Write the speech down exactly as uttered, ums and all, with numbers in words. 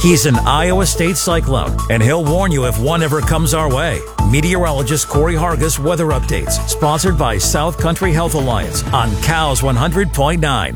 He's an Iowa State Cyclone, and he'll warn you if one ever comes our way. Meteorologist Corey Hargis weather updates, sponsored by South Country Health Alliance on Cows one hundred point nine.